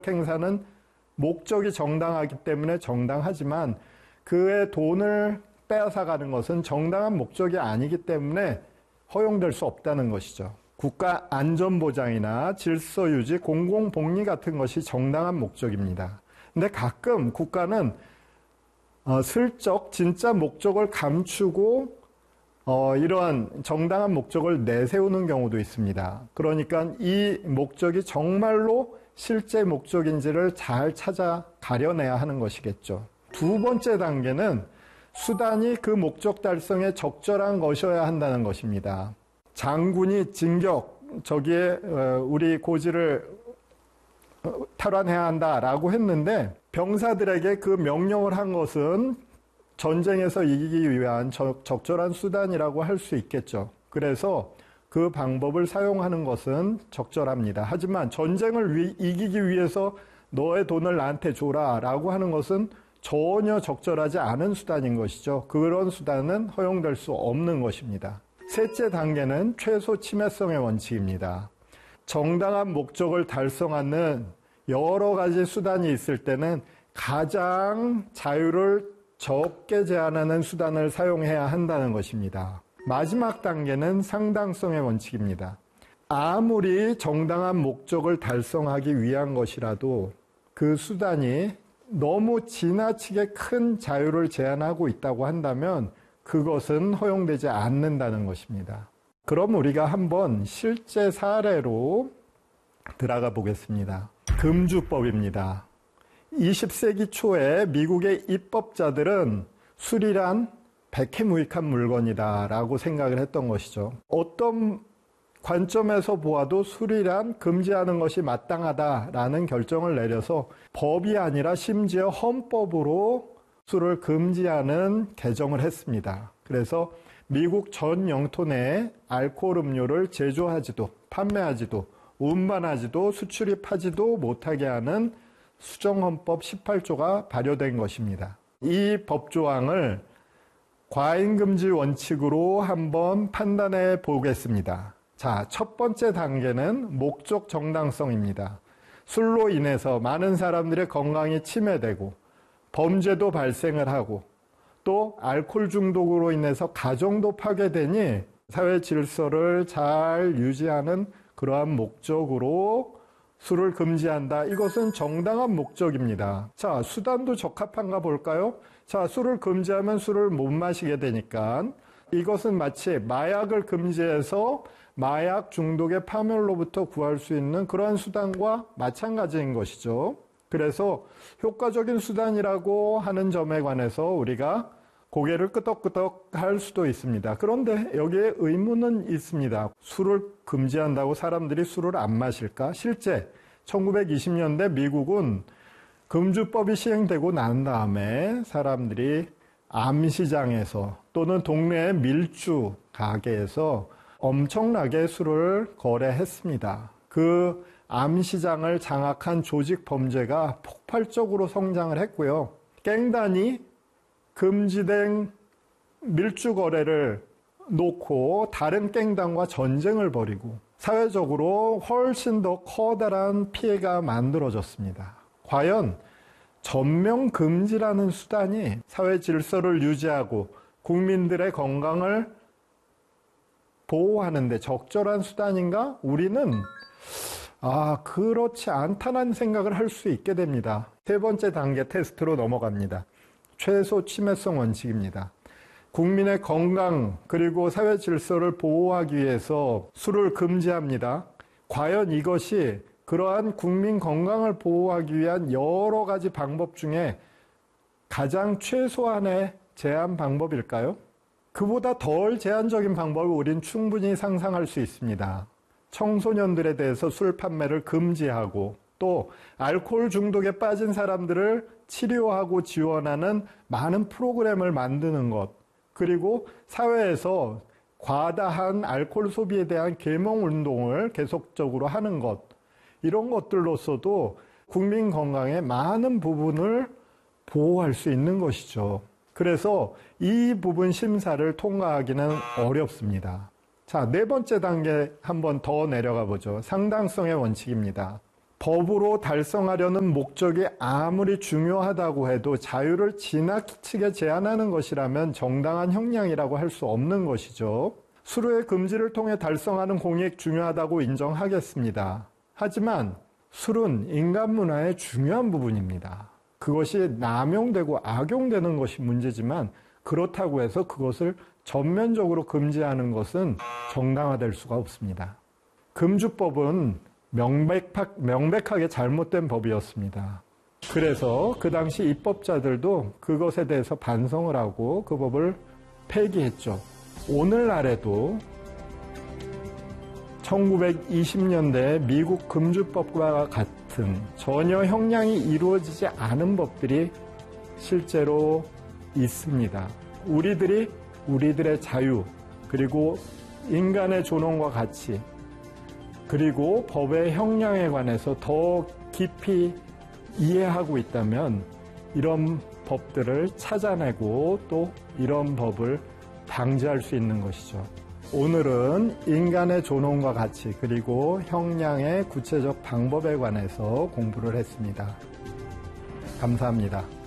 행사는 목적이 정당하기 때문에 정당하지만 그의 돈을 빼앗아가는 것은 정당한 목적이 아니기 때문에 허용될 수 없다는 것이죠. 국가 안전보장이나 질서유지, 공공복리 같은 것이 정당한 목적입니다. 근데 가끔 국가는 슬쩍 진짜 목적을 감추고 이러한 정당한 목적을 내세우는 경우도 있습니다. 그러니까 이 목적이 정말로 실제 목적인지를 잘 찾아 가려내야 하는 것이겠죠. 두 번째 단계는 수단이 그 목적 달성에 적절한 것이어야 한다는 것입니다. 장군이 진격, 저기에 우리 고지를 탈환해야 한다라고 했는데 병사들에게 그 명령을 한 것은 전쟁에서 이기기 위한 적절한 수단이라고 할 수 있겠죠. 그래서 그 방법을 사용하는 것은 적절합니다. 하지만 전쟁을 이기기 위해서 너의 돈을 나한테 줘라라고 하는 것은 전혀 적절하지 않은 수단인 것이죠. 그런 수단은 허용될 수 없는 것입니다. 셋째 단계는 최소 침해성의 원칙입니다. 정당한 목적을 달성하는 여러 가지 수단이 있을 때는 가장 자유를 적게 제한하는 수단을 사용해야 한다는 것입니다. 마지막 단계는 상당성의 원칙입니다. 아무리 정당한 목적을 달성하기 위한 것이라도 그 수단이 너무 지나치게 큰 자유를 제한하고 있다고 한다면 그것은 허용되지 않는다는 것입니다. 그럼 우리가 한번 실제 사례로 들어가 보겠습니다. 금주법입니다. 20세기 초에 미국의 입법자들은 술이란 백해무익한 물건이다 라고 생각을 했던 것이죠. 어떤 관점에서 보아도 술이란 금지하는 것이 마땅하다라는 결정을 내려서 법이 아니라 심지어 헌법으로 술을 금지하는 개정을 했습니다. 그래서 미국 전 영토 내에 알코올 음료를 제조하지도 판매하지도 운반하지도 수출입하지도 못하게 하는 수정헌법 18조가 발효된 것입니다. 이 법조항을 과잉금지 원칙으로 한번 판단해 보겠습니다. 자, 첫 번째 단계는 목적 정당성입니다. 술로 인해서 많은 사람들의 건강이 침해되고 범죄도 발생을 하고 또 알코올 중독으로 인해서 가정도 파괴되니 사회 질서를 잘 유지하는 그러한 목적으로 술을 금지한다. 이것은 정당한 목적입니다. 자, 수단도 적합한가 볼까요? 자, 술을 금지하면 술을 못 마시게 되니까 이것은 마치 마약을 금지해서 마약 중독의 파멸로부터 구할 수 있는 그러한 수단과 마찬가지인 것이죠. 그래서 효과적인 수단이라고 하는 점에 관해서 우리가 고개를 끄덕끄덕 할 수도 있습니다. 그런데 여기에 의문은 있습니다. 술을 금지한다고 사람들이 술을 안 마실까? 실제 1920년대 미국은 금주법이 시행되고 난 다음에 사람들이 암시장에서 또는 동네의 밀주 가게에서 엄청나게 술을 거래했습니다. 그 암시장을 장악한 조직 범죄가 폭발적으로 성장을 했고요. 갱단이 금지된 밀주 거래를 놓고 다른 갱단과 전쟁을 벌이고 사회적으로 훨씬 더 커다란 피해가 만들어졌습니다. 과연 전면 금지라는 수단이 사회 질서를 유지하고 국민들의 건강을 보호하는 데 적절한 수단인가? 우리는 그렇지 않다는 생각을 할 수 있게 됩니다. 세 번째 단계 테스트로 넘어갑니다. 최소 침해성 원칙입니다. 국민의 건강 그리고 사회 질서를 보호하기 위해서 술을 금지합니다. 과연 이것이 그러한 국민 건강을 보호하기 위한 여러 가지 방법 중에 가장 최소한의 제한 방법일까요? 그보다 덜 제한적인 방법을 우린 충분히 상상할 수 있습니다. 청소년들에 대해서 술 판매를 금지하고 또 알코올 중독에 빠진 사람들을 치료하고 지원하는 많은 프로그램을 만드는 것, 그리고 사회에서 과다한 알코올 소비에 대한 계몽 운동을 계속적으로 하는 것, 이런 것들로서도 국민 건강의 많은 부분을 보호할 수 있는 것이죠. 그래서 이 부분 심사를 통과하기는 어렵습니다. 자, 네 번째 단계 한번 더 내려가 보죠. 상당성의 원칙입니다. 법으로 달성하려는 목적이 아무리 중요하다고 해도 자유를 지나치게 제한하는 것이라면 정당한 형량이라고 할 수 없는 것이죠. 수루의 금지를 통해 달성하는 공익 중요하다고 인정하겠습니다. 하지만 술은 인간 문화의 중요한 부분입니다. 그것이 남용되고 악용되는 것이 문제지만 그렇다고 해서 그것을 전면적으로 금지하는 것은 정당화될 수가 없습니다. 금주법은 명백하게 잘못된 법이었습니다. 그래서 그 당시 입법자들도 그것에 대해서 반성을 하고 그 법을 폐기했죠. 오늘날에도 1920년대 미국 금주법과 같은 전혀 형량이 이루어지지 않은 법들이 실제로 있습니다. 우리들의 자유, 그리고 인간의 존엄과 가치, 그리고 법의 형량에 관해서 더 깊이 이해하고 있다면 이런 법들을 찾아내고 또 이런 법을 방지할 수 있는 것이죠. 오늘은 인간의 존엄과 가치 그리고 형량의 구체적 방법에 관해서 공부를 했습니다. 감사합니다.